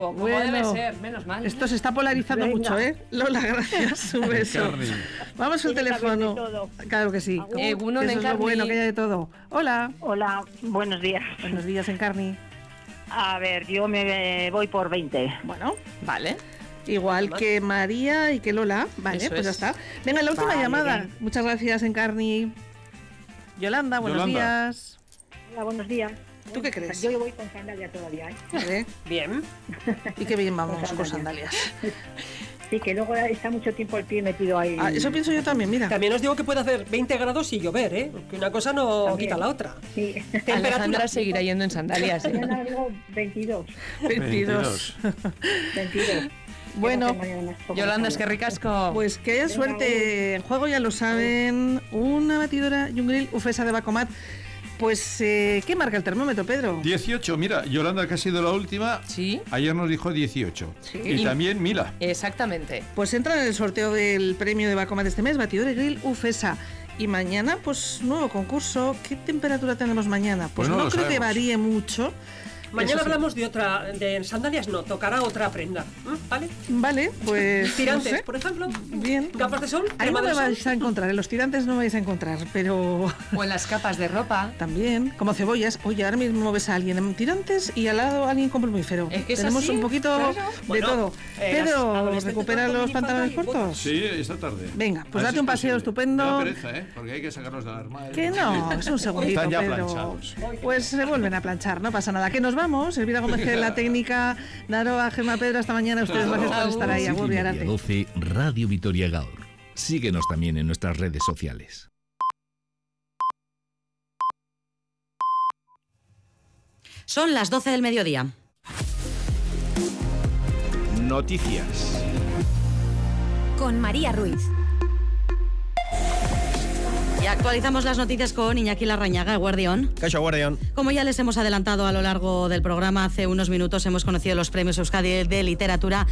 Como debe ser, menos mal. Esto se está polarizando mucho, ¿eh? Lola, gracias, un beso. Vamos al teléfono. Claro que sí. Eso es lo bueno, que haya de todo. Hola. Hola, buenos días. Buenos días, Encarni. A ver, yo me voy por 20. Bueno, vale. Igual que María y que Lola. Vale, eso pues es. ya está. Venga, la última llamada. Bien. Muchas gracias, Encarni. Yolanda, buenos días. Hola, buenos días. ¿Tú qué crees? Yo voy con sandalia todavía, ¿eh? Bien. Y qué bien vamos con sandalias. Sí, que luego está mucho tiempo el pie metido ahí. Eso pienso yo también, mira. También os digo que puede hacer 20 grados y llover, ¿eh? Porque una cosa no también quita la otra. Sí. Alejandra seguirá yendo en sandalias, ¿eh? Mañana digo 22. 22. Bueno, Yolanda, es que ricasco. Pues que haya suerte. En juego, ya lo saben, una batidora y un grill Ufesa de Bacomat. Pues, ¿qué marca el termómetro, Pedro? 18, mira, Yolanda, que ha sido la última, sí. Ayer nos dijo 18. Sí. Y también Mila. Exactamente. Pues entra en el sorteo del premio de Bacomat de este mes, batidora y grill Ufesa. Y mañana, pues, nuevo concurso. ¿Qué temperatura tenemos mañana? Pues no creo que varíe mucho. Mañana hablamos de sandalias, no, tocará otra prenda, ¿vale? Vale, pues... Tirantes, no sé. por ejemplo. Bien. Gafas de sol. Ahí no me vais a encontrar, en los tirantes no me vais a encontrar, pero... O en las capas de ropa. También, como cebollas. Oye, ahora mismo ves a alguien en tirantes y al lado alguien con plumífero. Es que tenemos un poquito de todo. Pedro, ¿recupera los pantalones cortos? Sí, esta tarde. Venga, pues date un paseo estupendo. Me da pereza, ¿eh? Porque hay que sacarlos del armario. Que no, es un segundito, Están ya Pedro. planchados. Pues se vuelven a planchar, no pasa nada. Que nos vamos, Elvira Gómez en la técnica, Naroa, Gemma, Pedro, hasta mañana. Ustedes gracias por estar ahí. Agur y Arate. 12, Radio Vitoria Gaur. Síguenos también en nuestras redes sociales. Son las 12 del mediodía. Noticias. Con María Ruiz. Y actualizamos las noticias con Iñaki Larrañaga, Guardión. Caixo Guardión. Como ya les hemos adelantado a lo largo del programa, hace unos minutos hemos conocido los premios Euskadi de Literatura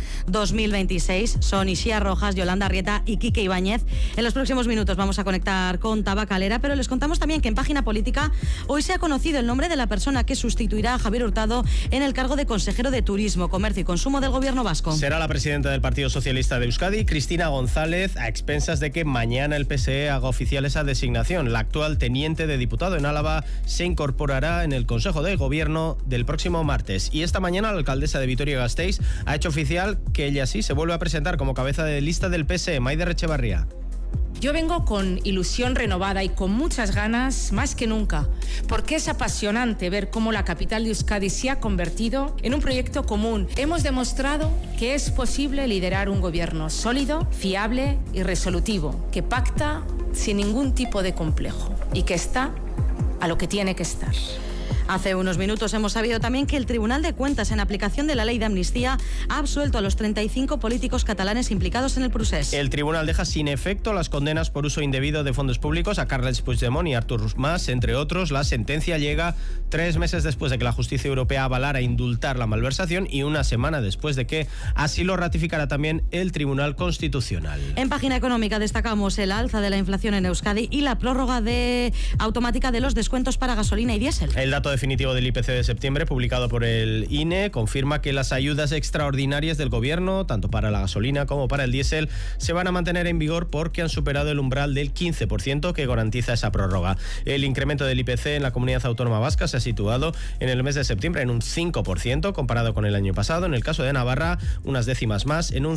2026. Son Ixía Rojas, Yolanda Arrieta y Quique Ibáñez. En los próximos minutos vamos a conectar con Tabacalera, pero les contamos también que en Página Política hoy se ha conocido el nombre de la persona que sustituirá a Javier Hurtado en el cargo de consejero de Turismo, Comercio y Consumo del Gobierno vasco. Será la presidenta del Partido Socialista de Euskadi, Cristina González, a expensas de que mañana el PSE haga oficial esa designación. La actual teniente de diputado en Álava se incorporará en el Consejo de Gobierno del próximo martes. Y esta mañana la alcaldesa de Vitoria-Gasteiz ha hecho oficial que ella sí se vuelve a presentar como cabeza de lista del PSE, Maider Echevarría. Yo vengo con ilusión renovada y con muchas ganas, más que nunca, porque es apasionante ver cómo la capital de Euskadi se ha convertido en un proyecto común. Hemos demostrado que es posible liderar un gobierno sólido, fiable y resolutivo, que pacta sin ningún tipo de complejo y que está a lo que tiene que estar. Hace unos minutos hemos sabido también que el Tribunal de Cuentas, en aplicación de la ley de amnistía, ha absuelto a los 35 políticos catalanes implicados en el procés. El tribunal deja sin efecto las condenas por uso indebido de fondos públicos a Carles Puigdemont y Artur Mas, entre otros. La sentencia llega 3 meses después de que la justicia europea avalara indultar la malversación y una semana después de que así lo ratificara también el Tribunal Constitucional. En Página Económica destacamos el alza de la inflación en Euskadi y la prórroga automática de los descuentos para gasolina y diésel. El dato definitivo del IPC de septiembre, publicado por el INE, confirma que las ayudas extraordinarias del gobierno, tanto para la gasolina como para el diésel, se van a mantener en vigor porque han superado el umbral del 15% que garantiza esa prórroga. El incremento del IPC en la comunidad autónoma vasca se ha situado en el mes de septiembre en un 5% comparado con el año pasado. En el caso de Navarra, unas décimas más, en un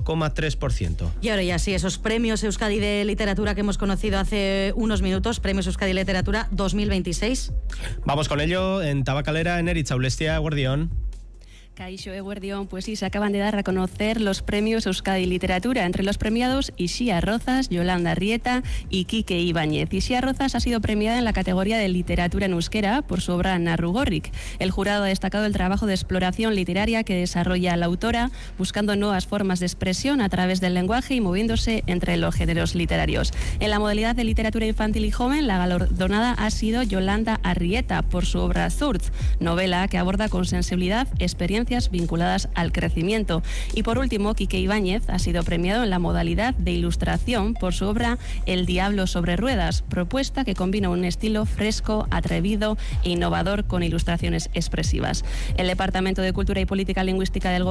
5,3%. Y ahora ya sí, esos premios Euskadi de Literatura que hemos conocido hace unos minutos, premios Euskadi de Literatura 2026. Vamos con ello en Tabacalera, en Eritza Ulestia, Guardión. Caixo Eguerdión, pues sí, se acaban de dar a conocer los premios Euskadi Literatura. Entre los premiados, Ixía Rozas, Yolanda Arrieta y Quique Ibáñez. Ixía Rozas ha sido premiada en la categoría de literatura en euskera por su obra Narrugorrik. El jurado ha destacado el trabajo de exploración literaria que desarrolla la autora, buscando nuevas formas de expresión a través del lenguaje y moviéndose entre los géneros literarios. En la modalidad de literatura infantil y joven, la galardonada ha sido Yolanda Arrieta por su obra Zurz, novela que aborda con sensibilidad experiencias vinculadas al crecimiento. Y por último, Quique Ibáñez ha sido premiado en la modalidad de ilustración por su obra El Diablo sobre Ruedas, propuesta que combina un estilo fresco, atrevido e innovador con ilustraciones expresivas. El Departamento de Cultura y Política Lingüística del Gobierno